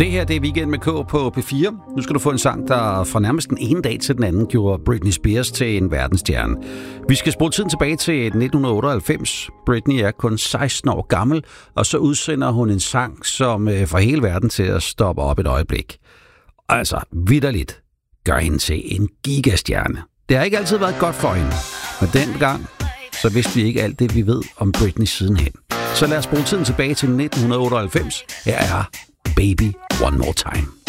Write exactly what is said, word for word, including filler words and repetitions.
Det her, det er Weekend med K på P fire. Nu skal du få en sang, der fra nærmest den ene dag til den anden gjorde Britney Spears til en verdensstjerne. Vi skal spole tiden tilbage til nitten otteoghalvfems. Britney er kun seksten år gammel, og så udsender hun en sang, som får hele verden til at stoppe op et øjeblik. Altså, vitterligt gør hende til en gigastjerne. Det har ikke altid været godt for hende, men dengang så vidste vi ikke alt det, vi ved om Britney sidenhen. Så lad os spole tiden tilbage til nitten otteoghalvfems. Her er Baby One More Time.